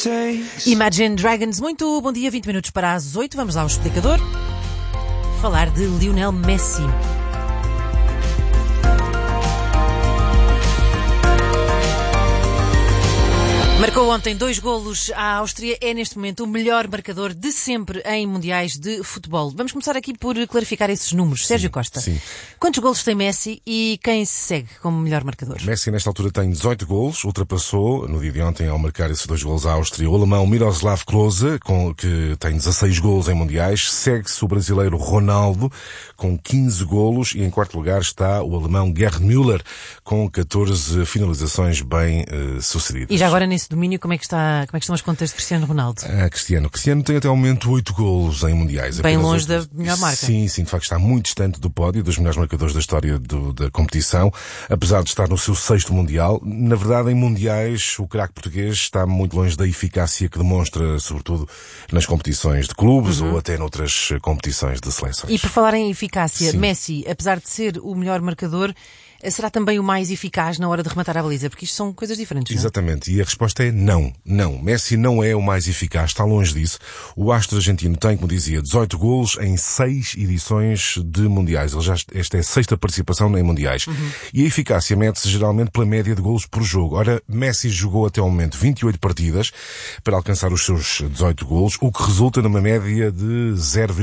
Imagine Dragons, muito bom dia, 20 minutos para as 8, vamos lá ao explicador. Falar de Lionel Messi. Marcou ontem 2 golos à Áustria, é neste momento o melhor marcador de sempre em mundiais de futebol. Vamos começar aqui por clarificar esses números. Sérgio Costa, sim. Quantos golos tem Messi e quem se segue como melhor marcador? Messi nesta altura tem 18 golos, ultrapassou no dia de ontem ao marcar esses 2 golos à Áustria o alemão Miroslav Klose, que tem 16 golos em mundiais. Segue-se o brasileiro Ronaldo com 15 golos e em quarto lugar está o alemão Gerd Müller com 14 finalizações bem sucedidas. E já agora nesse domínio, como é que estão as contas de Cristiano Ronaldo? Cristiano tem até ao momento 8 golos em mundiais. Bem longe da melhor marca. Sim, de facto está muito distante do pódio, dos melhores marcadores da história da competição, apesar de estar no seu 6º mundial. Na verdade, em mundiais, o craque português está muito longe da eficácia que demonstra, sobretudo nas competições de clubes ou até noutras competições de seleções. E por falar em eficácia, Sim. Messi, apesar de ser o melhor marcador, será também o mais eficaz na hora de rematar a baliza? Porque isto são coisas diferentes, não é? Exatamente. E a resposta é não. Não. Messi não é o mais eficaz. Está longe disso. O astro argentino tem, como dizia, 18 golos em 6 edições de mundiais. Esta é a 6ª participação em mundiais. E a eficácia mede-se geralmente pela média de golos por jogo. Ora, Messi jogou até ao momento 28 partidas para alcançar os seus 18 golos, o que resulta numa média de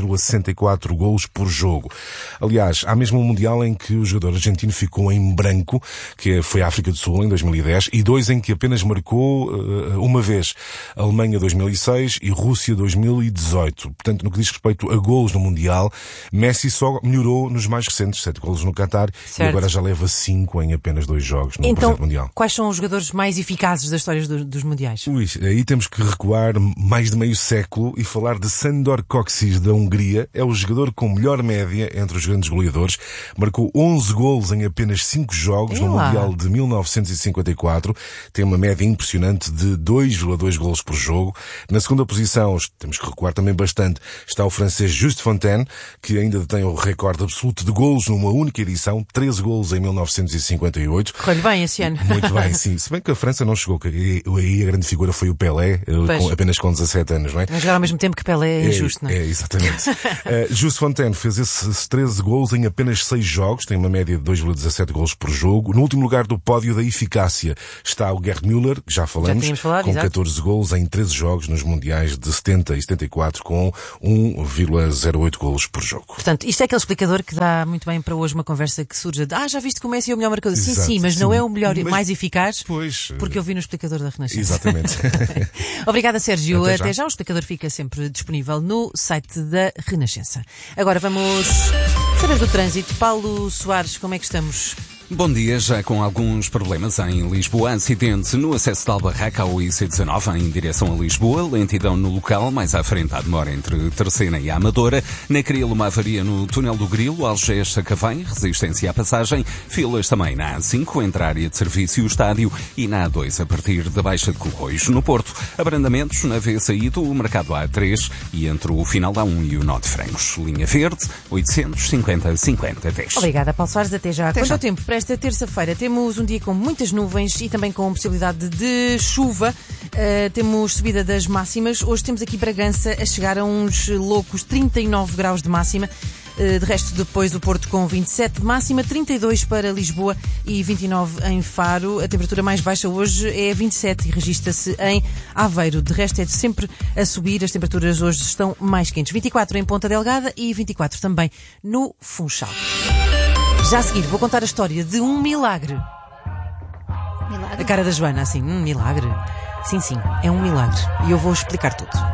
0,64 golos por jogo. Aliás, há mesmo um mundial em que o jogador argentino ficou em branco, que foi a África do Sul em 2010, e 2 em que apenas marcou uma vez, Alemanha 2006 e Rússia 2018. Portanto, no que diz respeito a golos no Mundial, Messi só melhorou nos mais recentes, 7 golos no Qatar, certo. E agora já leva 5 em apenas 2 jogos no presente Mundial. Quais são os jogadores mais eficazes das histórias dos Mundiais? Aí temos que recuar mais de meio século e falar de Sándor Kocsis da Hungria. É o jogador com melhor média entre os grandes goleadores. Marcou 11 golos em apenas 5 jogos no Mundial de 1954. Tem uma média impressionante de 2,2 golos por jogo. Na segunda posição, temos que recuar também bastante, está o francês Just Fontaine, que ainda tem o recorde absoluto de golos numa única edição, 13 golos em 1958. Correu bem esse ano. Muito bem, sim. Se bem que a França não chegou, aí a grande figura foi o Pelé, apenas com 17 anos, não é? Mas jogar ao mesmo tempo que Pelé é justo, não é? Exatamente. Just Fontaine fez esses 13 golos em apenas 6 jogos, tem uma média de 2,17 golos por jogo. No último lugar do pódio da eficácia está o Gerd Müller, que já falamos, com 14 golos em 13 jogos nos mundiais de 70 e 74, com 1,08 golos por jogo. Portanto, isto é aquele explicador que dá muito bem para hoje uma conversa que surge de já viste que o Messi é o melhor marcador? Exato, sim, mas não é o melhor e mais eficaz, pois, porque eu vi no explicador da Renascença. Exatamente. Obrigada, Sérgio. Até já. O explicador fica sempre disponível no site da Renascença. Agora vamos saber do trânsito. Paulo Soares, como é que estamos? Bom dia, já com alguns problemas em Lisboa. Acidente no acesso de Albarraca ao IC19 em direção a Lisboa. Lentidão no local, mais à frente à demora entre Terceira e Amadora. Na Crilo, uma avaria no túnel do Grilo, Algés-Sacavém, resistência à passagem. Filas também na A5, entre a área de serviço e o estádio. E na A2, a partir da Baixa de Corroios. No Porto, abrandamentos na via saído, o mercado A3 e entre o final A1 e o nó de Frangos. Linha verde, 850-50-10. Obrigada, Paulo Soares. Até já. Quanto já. ao tempo? Para esta terça-feira temos um dia com muitas nuvens e também com possibilidade de chuva. Temos subida das máximas. Hoje temos aqui Bragança a chegar a uns loucos 39 graus de máxima. De resto, depois o Porto com 27 de máxima, 32 para Lisboa e 29 em Faro. A temperatura mais baixa hoje é 27 e registra-se em Aveiro. De resto, é sempre a subir. As temperaturas hoje estão mais quentes. 24 em Ponta Delgada e 24 também no Funchal. Já a seguir, vou contar a história de um milagre. Milagre? A cara da Joana, assim, milagre. Sim, é um milagre. E eu vou explicar tudo.